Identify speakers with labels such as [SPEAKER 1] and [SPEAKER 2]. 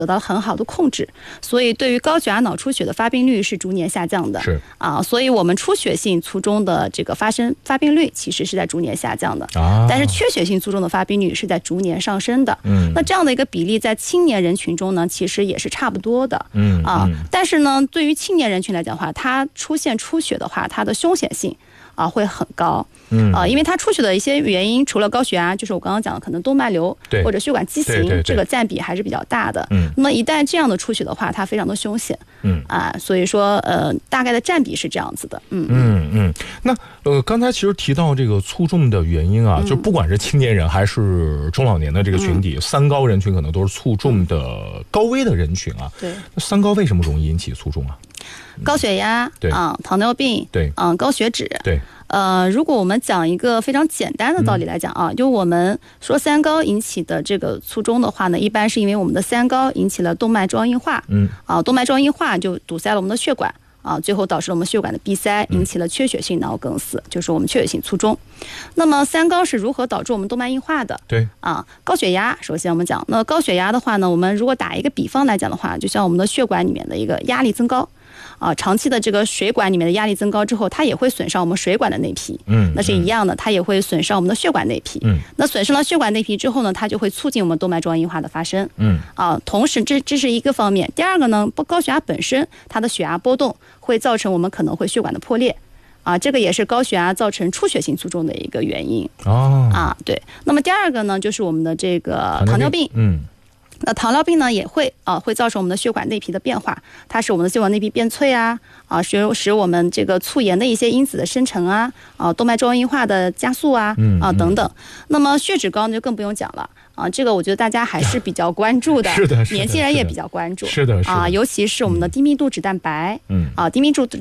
[SPEAKER 1] 得到很好的控制，所以对于高血压脑出血的发病率是逐年下降的。
[SPEAKER 2] 是
[SPEAKER 1] 所以我们出血性卒中的这个发病率其实是在逐年下降的，但是缺血性卒中的发病率是在逐年上升的。那这样的一个比例在青年人群中呢，其实也是差不多的。但是呢，对于青年人群来讲的话，它出现出血的话，它的凶险性会很高。因为它出血的一些原因，除了高血压，就是我刚刚讲的可能动脉瘤或者血管畸形，这个占比还是比较大的。那么一旦这样的出血的话，它非常的凶险。所以说大概的占比是这样子的。
[SPEAKER 2] 那刚才其实提到这个卒中的原因啊，就不管是青年人还是中老年的这个群体，三高人群可能都是卒中的高危的人群啊。
[SPEAKER 1] 对，
[SPEAKER 2] 那三高为什么容易引起卒中啊？
[SPEAKER 1] 高血压，糖尿病，高血脂，如果我们讲一个非常简单的道理来讲就我们说三高引起的这个卒中的话呢，一般是因为我们的三高引起了动脉粥样硬化，动脉粥样硬化就堵塞了我们的血管最后导致了我们血管的闭塞，引起了缺血性脑梗死，就是我们缺血性卒中。那么三高是如何导致我们动脉硬化的？高血压，首先我们讲，那高血压的话呢，我们如果打一个比方来讲的话，就像我们的血管里面的一个压力增高。长期的这个水管里面的压力增高之后，它也会损伤我们水管的内皮，那是一样的，它也会损伤我们的血管内皮。那损伤了血管内皮之后呢，它就会促进我们动脉粥样硬化的发生。同时这是一个方面。第二个呢，高血压本身它的血压波动会造成我们可能会血管的破裂。这个也是高血压造成出血性卒中的一个原因。对。那么第二个呢，就是我们的这个糖尿病。那糖尿病呢也会造成我们的血管内皮的变化，它使我们的血管内皮变脆使我们这个促炎的一些因子的生成动脉粥样硬化的加速等等。那么血脂高呢就更不用讲了这个我觉得大家还是比较关注的，
[SPEAKER 2] 是的，
[SPEAKER 1] 年轻人也比较关注，
[SPEAKER 2] 是的，
[SPEAKER 1] 尤其是我们的低密度脂蛋白，低密度